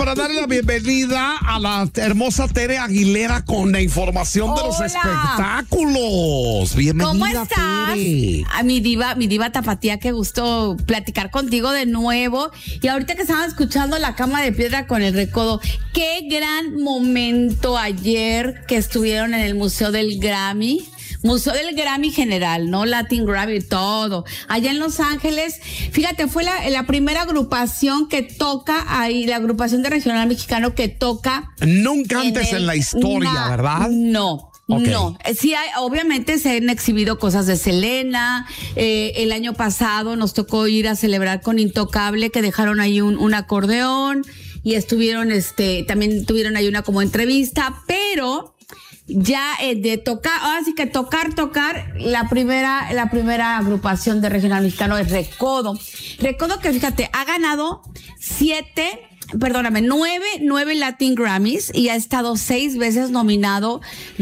para darle la bienvenida a la hermosa Tere Aguilera con la información de los espectáculos. Bienvenida, ¿cómo estás? Tere. A mi diva tapatía, qué gusto platicar contigo de nuevo. Y ahorita que estaban escuchando La Cama de Piedra con el Recodo, qué gran momento ayer que estuvieron en el Museo del Grammy general, ¿no? Latin Grammy, todo. Allá en Los Ángeles, fíjate, fue la primera agrupación que toca ahí, la agrupación de regional mexicano que toca. Nunca antes en la historia, ¿verdad? No. Okay. No, sí obviamente se han exhibido cosas de Selena. El año pasado nos tocó ir a celebrar con Intocable, que dejaron ahí un acordeón y estuvieron, también tuvieron ahí una como entrevista, pero ya de tocar, ahora sí que tocar, la primera agrupación de regional mexicano es Recodo. Recodo que fíjate, ha ganado 9 Latin Grammys y ha estado 6 veces nominados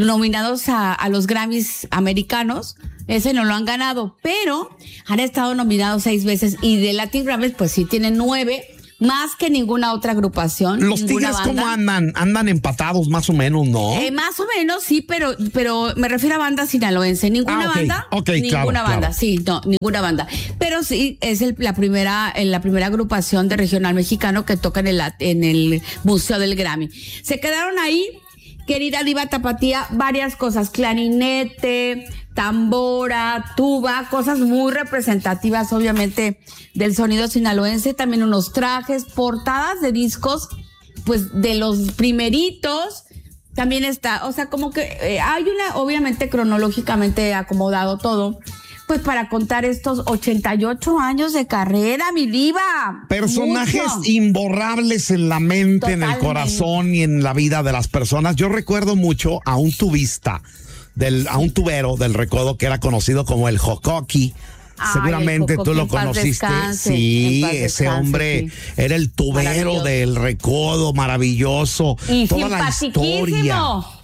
a los Grammys americanos. Ese no lo han ganado, pero han estado nominados 6 veces y de Latin Grammys pues sí tienen 9. Más que ninguna otra agrupación. Los Tigres, ¿cómo andan? Andan empatados más o menos, ¿no? Más o menos, sí, pero me refiero a banda sinaloense. ¿Ninguna banda? Ninguna banda, claro. Sí, no, ninguna banda. Pero sí, es la primera agrupación de regional mexicano que toca en el Museo del Grammy. Se quedaron ahí, querida diva tapatía, varias cosas. Clarinete, tambora, tuba, cosas muy representativas, obviamente, del sonido sinaloense. También unos trajes, portadas de discos, pues, de los primeritos. También está, o sea, como que hay obviamente, cronológicamente acomodado todo, pues, para contar estos 88 años de carrera, mi diva. Personajes imborrables en la mente, totalmente, en el corazón y en la vida de las personas. Yo recuerdo mucho a un tubista, a un tubero del Recodo que era conocido como el Jocoqui. Seguramente tú lo conociste. Sí, ese hombre era el tubero del Recodo, maravilloso. Y toda la historia.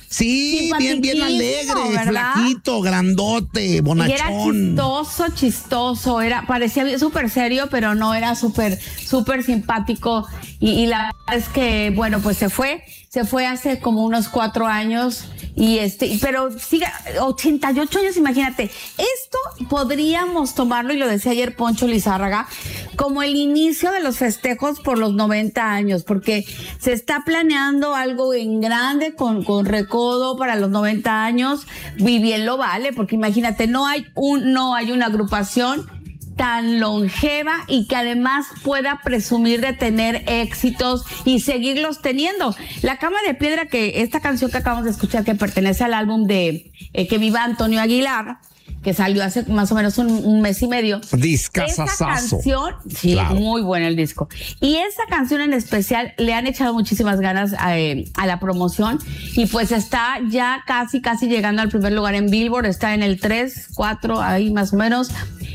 Sí, bien alegre, ¿verdad? Flaquito, grandote, bonachón. Y era chistoso, parecía súper serio, pero no, era súper simpático. Y la verdad es que, bueno, pues se fue hace como unos 4 años. Pero sigue, 88 años, imagínate. Esto podríamos tomarlo, y lo decía ayer Poncho Lizárraga, como el inicio de los festejos por los 90 años, porque se está planeando algo en grande con Recodo para los 90 años, y bien lo vale, porque imagínate, no hay una agrupación tan longeva y que además pueda presumir de tener éxitos y seguirlos teniendo. La Cama de Piedra, que esta canción que acabamos de escuchar, que pertenece al álbum de Que Viva Antonio Aguilar, que salió hace más o menos un mes y medio. Discazazazo. Esa canción, sí, claro, muy bueno el disco. Y esa canción en especial le han echado muchísimas ganas a la promoción, y pues está ya casi llegando al primer lugar en Billboard, está en el 3, 4, ahí más o menos.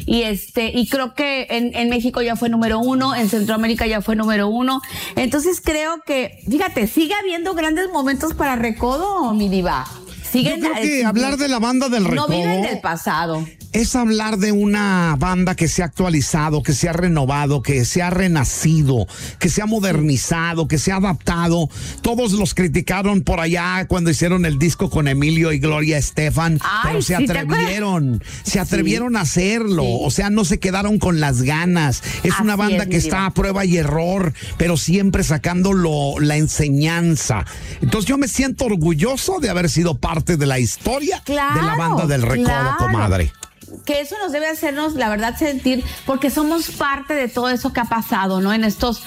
Y creo que en México ya fue número 1, en Centroamérica ya fue número 1. Entonces creo que, fíjate, sigue habiendo grandes momentos para Recodo, mi diva. Yo creo que hablar de la banda del Recodo no viven del pasado. Es hablar de una banda que se ha actualizado, que se ha renovado, que se ha renacido, que se ha modernizado, que se ha adaptado. Todos los criticaron por allá cuando hicieron el disco con Emilio y Gloria Estefan, pero se atrevieron a hacerlo. Sí. O sea, no se quedaron con las ganas. Es una banda que está a prueba y error, pero siempre sacando la enseñanza. Entonces yo me siento orgulloso de haber sido parte de la historia de la banda del Recodo, comadre. Que eso nos debe hacernos, la verdad, sentir, porque somos parte de todo eso que ha pasado, ¿no? En estos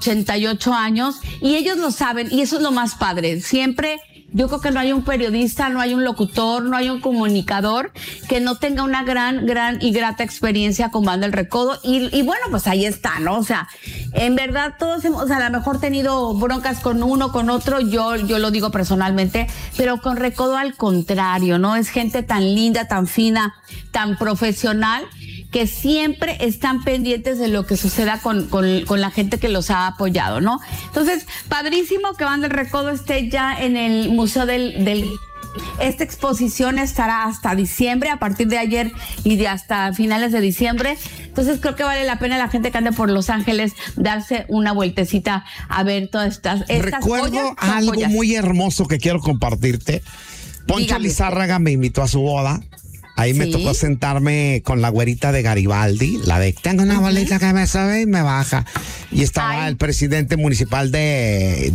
88 años, y ellos lo saben, y eso es lo más padre. Siempre, yo creo que no hay un periodista, no hay un locutor, no hay un comunicador que no tenga una gran y grata experiencia con Banda El Recodo. Y bueno, pues ahí está, ¿no? O sea, en verdad todos hemos a lo mejor tenido broncas con uno, con otro, yo lo digo personalmente, pero con Recodo al contrario, ¿no? Es gente tan linda, tan fina, tan profesional, que siempre están pendientes de lo que suceda con la gente que los ha apoyado, ¿no? Entonces, padrísimo que Banda El Recodo esté ya en el Museo del Esta exposición estará hasta diciembre, a partir de ayer y de hasta finales de diciembre. Entonces creo que vale la pena la gente que ande por Los Ángeles darse una vueltecita a ver todas estas Recuerdo algo joyas. muy hermoso que quiero compartirte. Poncho Dígame. Lizárraga me invitó a su boda. Ahí me tocó sentarme con la güerita de Garibaldi, la de tengo una bolita que me sube y me baja. Y estaba el presidente municipal de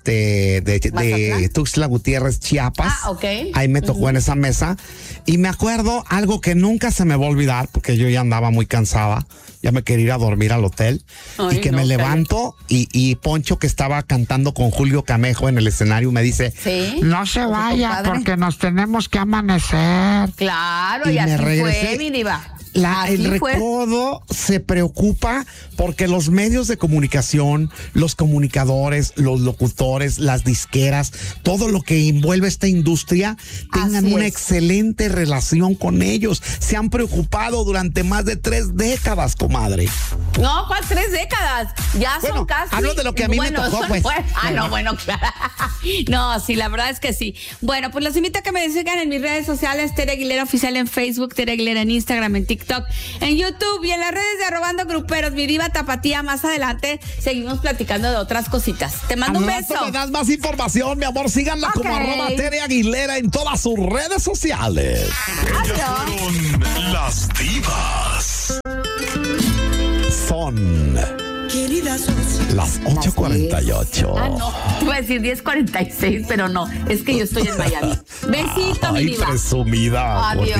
Tuxtla Gutiérrez, Chiapas. Ahí me tocó en esa mesa. Y me acuerdo algo que nunca se me va a olvidar, porque yo ya andaba muy cansada. Ya me quería ir a dormir al hotel. Ay, y que me levanto y Poncho, que estaba cantando con Julio Camejo en el escenario, me dice, no se vaya porque nos tenemos que amanecer. Claro, y así fue, mi diva. El recodo se preocupa porque los medios de comunicación, los comunicadores, los locutores, las disqueras, todo lo que envuelve esta industria, tengan una excelente relación con ellos. Se han preocupado durante más de 3 décadas, comadre. No, ¿cuál 3 décadas? Ya son casi. Hablo de lo que a mí me tocó, pues. No, bueno, claro. No, sí, la verdad es que sí. Bueno, pues los invito a que me sigan en mis redes sociales, Tere Aguilera Oficial en Facebook, Tere Aguilera en Instagram, en TikTok, en YouTube y en las redes de Arrobando Gruperos, mi diva tapatía. Más adelante seguimos platicando de otras cositas. Te mando un beso. Me das más información, mi amor. Síganla como @Tere Aguilera en todas sus redes sociales. Ellas fueron las divas. Son las 8:48. No, te iba a decir 10:46, pero no, es que yo estoy en Miami. Besito, mi diva. Presumida. Adiós.